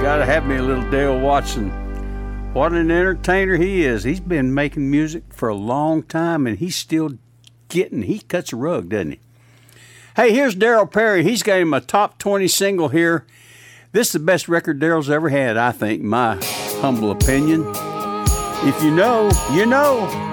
Gotta have me a little Dale Watson. What an entertainer he is. He's been making music for a long time, and he's still he cuts a rug, doesn't he? Hey, here's Daryl Perry. He's got him a top 20 single here. This is the best record Daryl's ever had, I think, my humble opinion. If you know, you know.